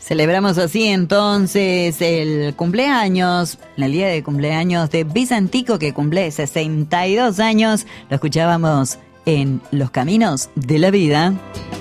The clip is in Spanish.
Celebramos así entonces el cumpleaños, el día de cumpleaños de Vicentico, que cumple 62 años. Lo escuchábamos en Los Caminos de la Vida.